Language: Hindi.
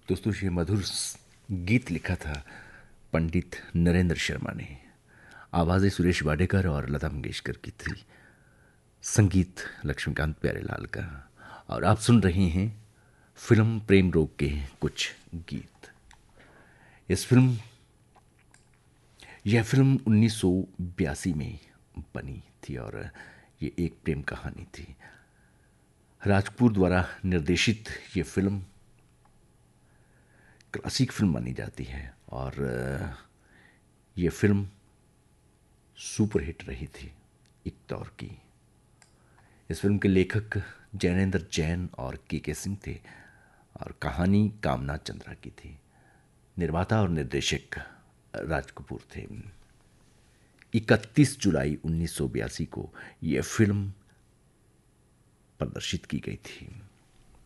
दोस्तों, ये मधुर गीत लिखा था पंडित नरेंद्र शर्मा ने। आवाज़ें सुरेश वाडेकर और लता मंगेशकर की थी, संगीत लक्ष्मीकांत प्यारेलाल का। और आप सुन रहे हैं फिल्म प्रेम रोग के कुछ गीत। इस फिल्म यह फिल्म 1982 में बनी थी और ये एक प्रेम कहानी थी। राज कपूर द्वारा निर्देशित ये फिल्म क्लासिक फिल्म मानी जाती है और ये फिल्म सुपरहिट रही थी एक दौर की। इस फिल्म के लेखक जैनेंद्र जैन और के सिंह थे और कहानी कामना चंद्रा की थी। निर्माता और निर्देशक राज कपूर थे। 31 जुलाई 1982 को यह फिल्म प्रदर्शित की गई थी।